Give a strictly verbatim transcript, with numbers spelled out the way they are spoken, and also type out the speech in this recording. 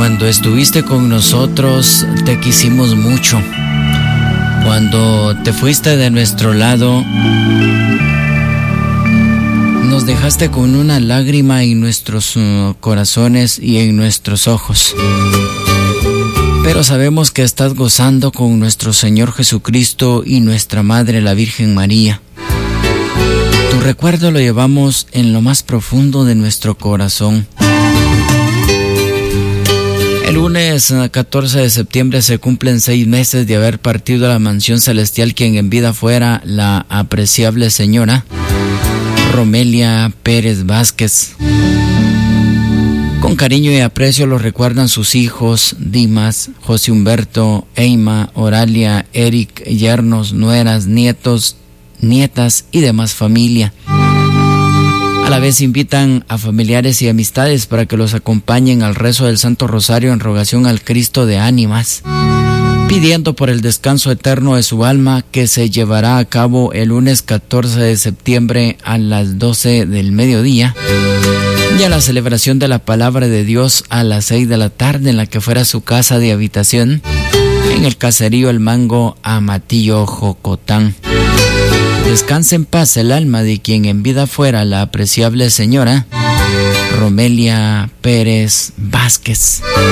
Cuando estuviste con nosotros, te quisimos mucho. Cuando te fuiste de nuestro lado, nos dejaste con una lágrima en nuestros uh, corazones y en nuestros ojos. Pero sabemos que estás gozando con nuestro Señor Jesucristo y nuestra Madre, la Virgen María. Tu recuerdo lo llevamos en lo más profundo de nuestro corazón. El lunes catorce de septiembre se cumplen seis meses de haber partido a la mansión celestial quien en vida fuera la apreciable señora Romelia Pérez Vázquez. Con cariño y aprecio lo recuerdan sus hijos Dimas, José Humberto, Eima, Oralia, Eric, yernos, nueras, nietos, nietas y demás familia. A la vez invitan a familiares y amistades para que los acompañen al rezo del Santo Rosario en rogación al Cristo de ánimas, pidiendo por el descanso eterno de su alma que se llevará a cabo el lunes catorce de septiembre a las doce del mediodía y a la celebración de la Palabra de Dios a las seis de la tarde en la que fuera su casa de habitación en el caserío El Mango, Amatillo, Jocotán. Descanse en paz el alma de quien en vida fuera la apreciable señora Romelia Pérez Vázquez.